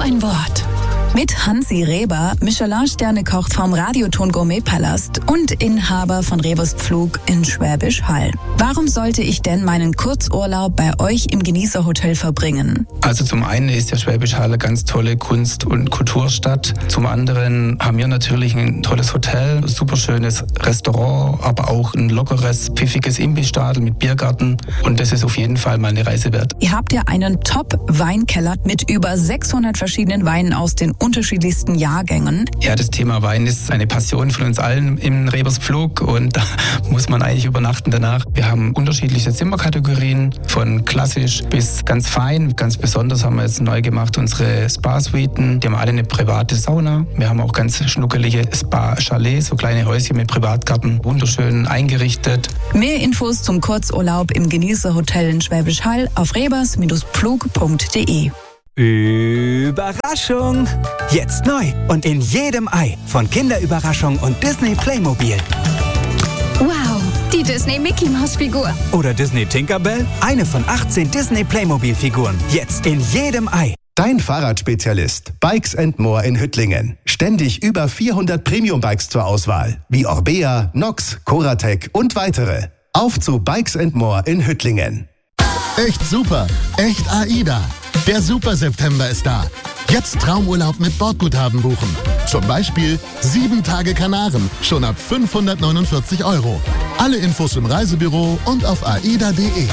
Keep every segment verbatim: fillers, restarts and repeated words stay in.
ein Wort. Mit Hansi Reber, Michelin-Sterne-Koch vom Radioton Gourmet-Palast und Inhaber von Rebers Pflug in Schwäbisch Hall. Warum sollte ich denn meinen Kurzurlaub bei euch im Genießerhotel verbringen? Also zum einen ist der Schwäbisch Hall eine ganz tolle Kunst- und Kulturstadt. Zum anderen haben wir natürlich ein tolles Hotel, super schönes Restaurant, aber auch ein lockeres, pfiffiges Imbissstadel mit Biergarten. Und das ist auf jeden Fall mal eine Reise wert. Ihr habt ja einen Top-Weinkeller mit über sechshundert verschiedenen Weinen aus den unterschiedlichsten Jahrgängen. Ja, das Thema Wein ist eine Passion von uns allen im Rebers Pflug und da muss man eigentlich übernachten danach. Wir haben unterschiedliche Zimmerkategorien, von klassisch bis ganz fein. Ganz besonders haben wir jetzt neu gemacht unsere Spa-Suiten. Die haben alle eine private Sauna. Wir haben auch ganz schnuckelige Spa-Chalets, so kleine Häuschen mit Privatgarten, wunderschön eingerichtet. Mehr Infos zum Kurzurlaub im Genießerhotel in Schwäbisch Hall auf rebers Pflug punkt de. Überraschung! Jetzt neu und in jedem Ei von Kinderüberraschung und Disney Playmobil. Wow, die Disney Mickey Maus Figur. Oder Disney Tinkerbell? Eine von achtzehn Disney Playmobil Figuren. Jetzt in jedem Ei. Dein Fahrradspezialist Bikes and More in Hüttlingen. Ständig über vierhundert Premium-Bikes zur Auswahl. Wie Orbea, Nox, Coratec und weitere. Auf zu Bikes and More in Hüttlingen. Echt super, echt AIDA. Der Super September ist da. Jetzt Traumurlaub mit Bordguthaben buchen. Zum Beispiel sieben Tage Kanaren, schon ab fünfhundertneunundvierzig Euro. Alle Infos im Reisebüro und auf aida punkt de.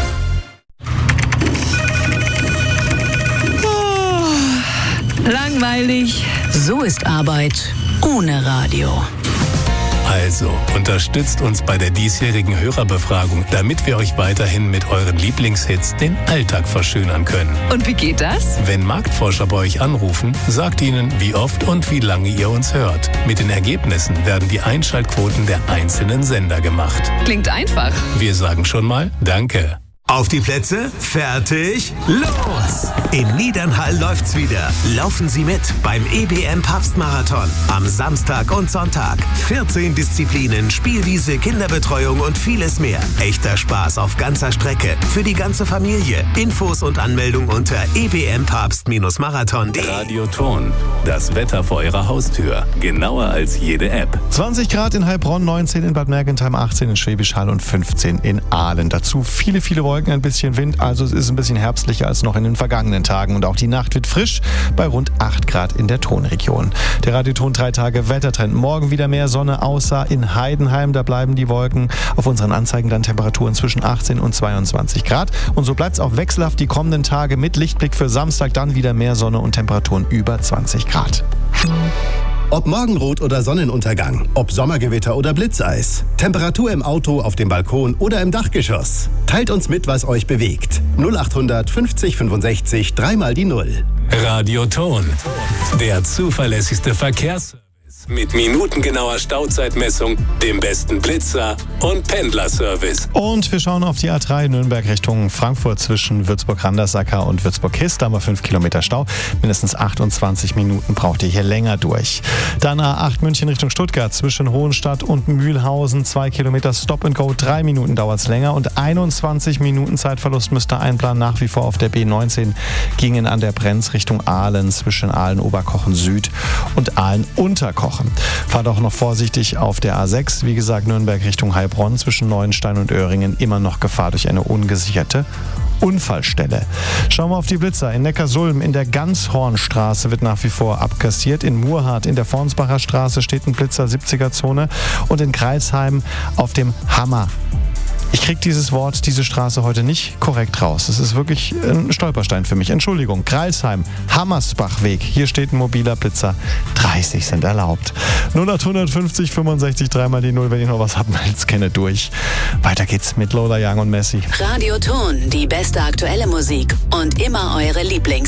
Oh, langweilig. So ist Arbeit ohne Radio. Also, unterstützt uns bei der diesjährigen Hörerbefragung, damit wir euch weiterhin mit euren Lieblingshits den Alltag verschönern können. Und wie geht das? Wenn Marktforscher bei euch anrufen, sagt ihnen, wie oft und wie lange ihr uns hört. Mit den Ergebnissen werden die Einschaltquoten der einzelnen Sender gemacht. Klingt einfach. Wir sagen schon mal Danke. Auf die Plätze, fertig, los! In Niedernhall läuft's wieder. Laufen Sie mit beim E B M Papstmarathon am Samstag und Sonntag. vierzehn Disziplinen, Spielwiese, Kinderbetreuung und vieles mehr. Echter Spaß auf ganzer Strecke für die ganze Familie. Infos und Anmeldung unter e b m papst marathon punkt de. Radioton, das Wetter vor Ihrer Haustür. Genauer als jede App. zwanzig Grad in Heilbronn, neunzehn in Bad Mergentheim, achtzehn in Schwäbisch Hall und fünfzehn in Aalen. Dazu viele, viele Wolken, ein bisschen Wind, also es ist ein bisschen herbstlicher als noch in den vergangenen Tagen. Und auch die Nacht wird frisch bei rund acht Grad in der Tonregion. Der Radioton drei Tage Wettertrend. Morgen wieder mehr Sonne, außer in Heidenheim. Da bleiben die Wolken. Auf unseren Anzeigen dann Temperaturen zwischen achtzehn und zweiundzwanzig Grad. Und so bleibt es auch wechselhaft die kommenden Tage mit Lichtblick für Samstag. Dann wieder mehr Sonne und Temperaturen über zwanzig Grad. Ob Morgenrot oder Sonnenuntergang, ob Sommergewitter oder Blitzeis, Temperatur im Auto, auf dem Balkon oder im Dachgeschoss. Teilt uns mit, was euch bewegt. null achthundert fünfzig fünfundsechzig, dreimal die Null. Radioton, der zuverlässigste Verkehrsservice mit minutengenauer Stauzeitmessung, dem besten Blitzer und Pendlerservice. Und wir schauen auf die A drei Nürnberg Richtung Frankfurt zwischen Würzburg-Randersacker und Würzburg-His. Da haben wir fünf Kilometer Stau. Mindestens achtundzwanzig Minuten braucht ihr hier länger durch. Dann A acht München Richtung Stuttgart zwischen Hohenstadt und Mühlhausen. zwei Kilometer Stop and Go. Drei Minuten dauert es länger und einundzwanzig Minuten Zeitverlust müsst ihr einplanen. Nach wie vor auf der B neunzehn gingen an der Brenz Richtung Aalen zwischen Aalen-Oberkochen Süd und Aalen-Unterkochen. Fahrt auch noch vorsichtig auf der A sechs. Wie gesagt, Nürnberg Richtung Heilbronn zwischen Neuenstein und Öhringen. Immer noch Gefahr durch eine ungesicherte Unfallstelle. Schauen wir auf die Blitzer. In Neckarsulm in der Ganshornstraße wird nach wie vor abkassiert. In Murhardt in der Fornsbacher Straße steht ein Blitzer siebziger Zone. Und in Kreilsheim auf dem Hammer. Ich kriege dieses Wort, diese Straße heute nicht korrekt raus. Das ist wirklich ein Stolperstein für mich. Entschuldigung. Kreilsheim, Hammersbachweg. Hier steht ein mobiler Blitzer. dreißig sind erlaubt. null achthundertfünfzig fünfundsechzig, dreimal die Null. Wenn ihr noch was habt, meldet scanne durch. Weiter geht's mit Lola Young und Messi. Radioton, die beste aktuelle Musik und immer eure Lieblings.